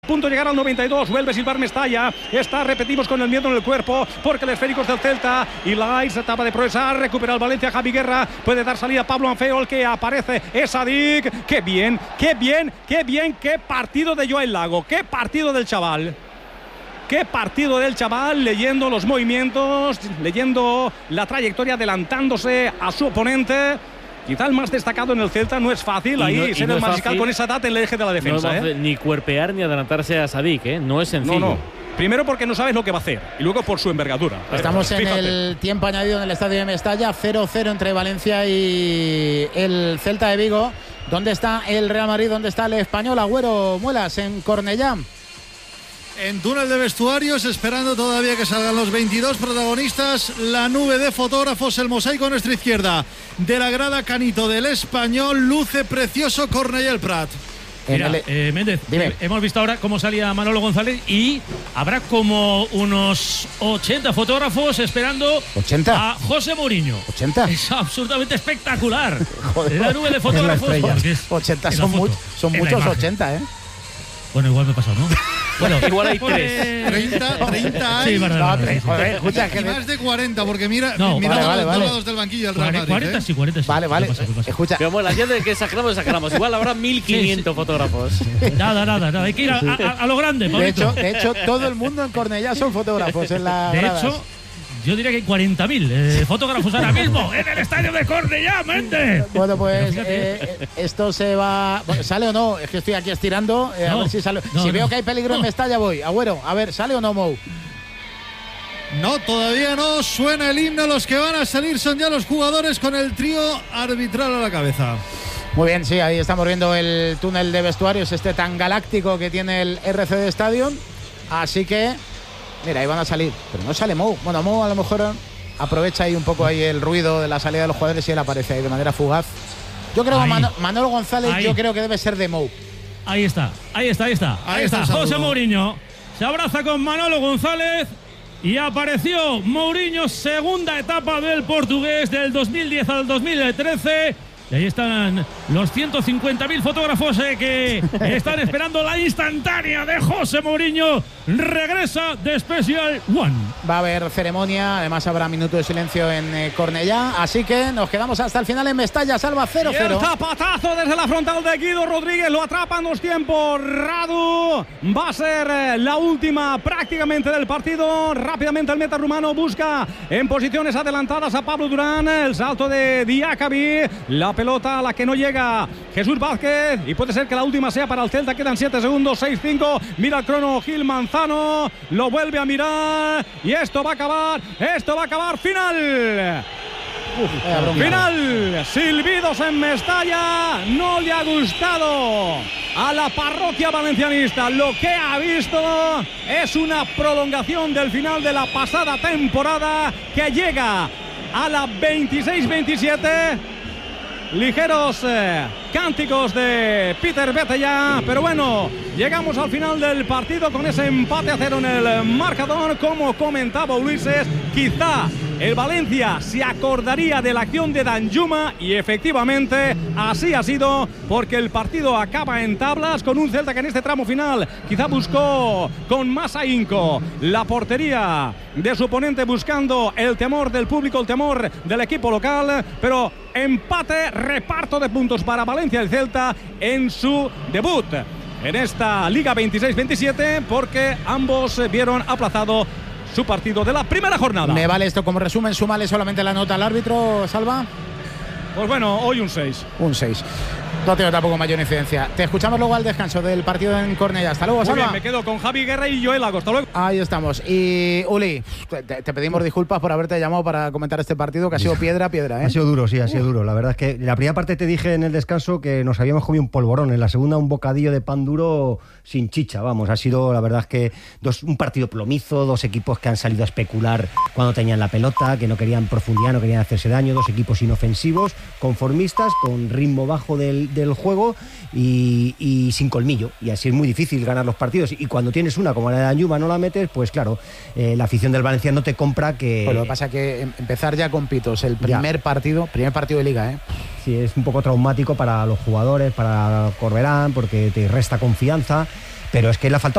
punto de llegar al 92. Vuelve a silbar Mestalla. Repetimos con el miedo en el cuerpo, porque el esférico es del Celta. Y la etapa de progresar. Recupera el Valencia. Javi Guerra puede dar salida a Pablo Anfeo. El que aparece es Sadik. Qué bien. Qué partido de Joel Lago. Qué partido del chaval. Qué partido del chaval, leyendo los movimientos, leyendo la trayectoria, adelantándose a su oponente. Quizá el más destacado en el Celta. No es fácil ahí ser el mariscal con esa edad en el eje de la defensa. No ni cuerpear ni adelantarse a Sadik, no es sencillo. No. Primero porque no sabes lo que va a hacer y luego por su envergadura. Estamos en el tiempo añadido en el estadio de Mestalla, 0-0 entre Valencia y el Celta de Vigo. ¿Dónde está el Real Madrid? ¿Dónde está el Español? Agüero Muelas en Cornellá. En túnel de vestuarios, esperando todavía que salgan los 22 protagonistas, la nube de fotógrafos, el mosaico a nuestra izquierda de la grada Canito del Español, luce precioso Cornellà el Prat. Mira, Méndez, hemos visto ahora cómo salía Manolo González y habrá como unos 80 fotógrafos esperando 80 a José Mourinho. 80. Es absolutamente espectacular. Joder, la nube de fotógrafos. 80 son muchos 80, ¿eh? Bueno, igual me he pasado, ¿no? Bueno, igual hay 3. 30 hay. Sí, joder, escucha, y más de 40, porque mira vale. los lados del banquillo del Real Madrid. 40 sí. Vale. ¿Qué pasa? Escucha. Pero bueno, la gente de que exageramos. Igual habrá 1500 fotógrafos. Nada. Hay que ir a lo grande, Pablito. De hecho, todo el mundo en Cornellá son fotógrafos en la gradas. De hecho, yo diría que hay 40.000 fotógrafos ahora mismo en el estadio de Cornellá, Méndez. Bueno, pues esto se va. Bueno, ¿sale o no? Es que estoy aquí estirando. A ver si sale. Si veo que hay peligro en Mestalla, voy. Agüero, a ver, ¿sale o no, Mou? No, todavía no. Suena el himno. Los que van a salir son ya los jugadores con el trío arbitral a la cabeza. Muy bien, sí, ahí estamos viendo el túnel de vestuarios, este tan galáctico que tiene el RCD Stadium. Así que. Mira, ahí van a salir, pero no sale Mou. Bueno, Mou a lo mejor aprovecha ahí un poco ahí el ruido de la salida de los jugadores y él aparece ahí de manera fugaz. Yo creo que Manolo González yo creo que debe ser de Mou. Ahí está. José Mourinho se abraza con Manolo González y apareció Mourinho, segunda etapa del portugués del 2010 al 2013. Y ahí están los 150.000 fotógrafos que están esperando la instantánea de José Mourinho. Regresa de Special One. Va a haber ceremonia, además habrá minuto de silencio en Cornellá. Así que nos quedamos hasta el final en Mestalla. Salva 0-0. Y el zapatazo desde la frontal de Guido Rodríguez. Lo atrapa en 2 tiempos. Radu. Va a ser la última prácticamente del partido. Rápidamente el meta rumano busca en posiciones adelantadas a Pablo Durán. El salto de Diakabi. La pelota a la que no llega Jesús Vázquez. Y puede ser que la última sea para el Celta. Quedan 7 segundos. 6-5. Mira el crono Gil Manzano. Lo vuelve a mirar. Y esto va a acabar. Final. Final. Silbidos en Mestalla. No le ha gustado a la parroquia valencianista. Lo que ha visto es una prolongación del final de la pasada temporada que llega a la 26-27. Ligeros cánticos de Peter Betella, pero bueno, llegamos al final del partido con ese empate a 0 en el marcador. Como comentaba Ulises, quizá el Valencia se acordaría de la acción de Danjuma y efectivamente así ha sido, porque el partido acaba en tablas con un Celta que en este tramo final quizá buscó con más ahínco la portería de su oponente, buscando el temor del público, el temor del equipo local, pero empate, reparto de puntos para Valencia y el Celta en su debut en esta Liga 26-27, porque ambos vieron aplazado su partido de la primera jornada. Me vale esto como resumen, súmale solamente la nota al árbitro, Salva. Pues bueno, hoy un 6. Un 6. No tengo tampoco mayor incidencia. Te escuchamos luego al descanso del partido en Cornellá. Hasta luego, Salva. Muy bien, me quedo con Javi Guerra y Joel Lago. Hasta luego. Ahí estamos. Y Uli, te pedimos disculpas por haberte llamado para comentar este partido, que ha sido piedra, ¿eh? Ha sido duro, sí, ha sido duro. La verdad es que la primera parte te dije en el descanso que nos habíamos comido un polvorón. En la segunda, un bocadillo de pan duro sin chicha. Vamos, ha sido, la verdad es que un partido plomizo, 2 equipos que han salido a especular cuando tenían la pelota, que no querían profundidad, no querían hacerse daño, 2 equipos inofensivos, conformistas, con ritmo bajo del juego y sin colmillo. Y así es muy difícil ganar los partidos. Y cuando tienes una como la de Danjuma no la metes, pues claro, la afición del Valencia no te compra que... Pues lo que pasa es que empezar ya con pitos, el primer partido de Liga, ¿eh? Sí, es un poco traumático para los jugadores, para Corberán, porque te resta confianza, pero es que le ha faltado